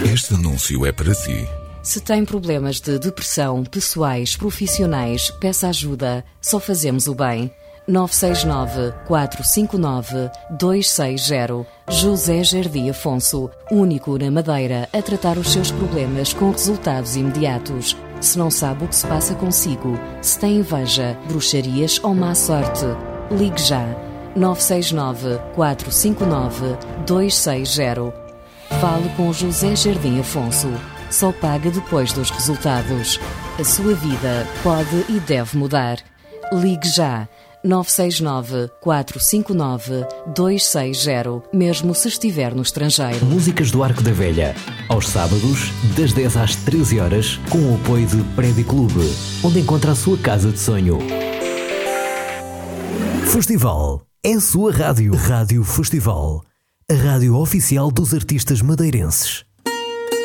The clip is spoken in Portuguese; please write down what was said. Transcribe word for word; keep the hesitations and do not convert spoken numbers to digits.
Este anúncio é para si. Se tem problemas de depressão, pessoais, profissionais, peça ajuda. Só fazemos o bem. nove seis nove, quatro cinco nove, dois seis zero. José Jardim Afonso, único na Madeira a tratar os seus problemas com resultados imediatos. Se não sabe o que se passa consigo, se tem inveja, bruxarias ou má sorte, ligue já. nove seis nove, quatro cinco nove, dois seis zero. Fale com José Jardim Afonso. Só paga depois dos resultados. A sua vida pode e deve mudar. Ligue já. nove seis nove, quatro cinco nove, dois seis zero, mesmo se estiver no estrangeiro. Músicas do Arco da Velha, aos sábados, das dez às treze horas, com o apoio de Prédio Clube, onde encontra a sua casa de sonho. Festival é a sua rádio. Rádio Festival, a rádio oficial dos artistas madeirenses.